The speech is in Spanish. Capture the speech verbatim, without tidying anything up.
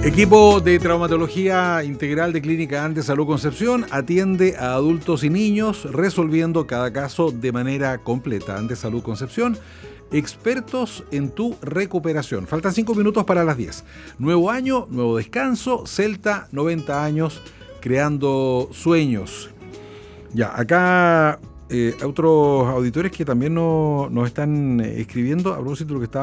Equipo de traumatología integral de Clínica Andes Salud Concepción atiende a adultos y niños resolviendo cada caso de manera completa. Andes Salud Concepción, expertos en tu recuperación. Faltan cinco minutos para las diez. Nuevo año, nuevo descanso. Celta, noventa años, creando sueños. Ya, acá eh, otros auditores que también no, nos están escribiendo a propósito de lo que está